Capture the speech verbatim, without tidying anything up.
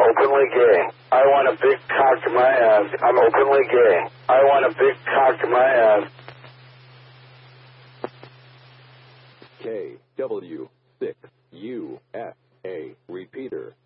openly gay. I want a big cock to my ass. I'm openly gay. I want a big cock to my ass. K W six U S A repeater.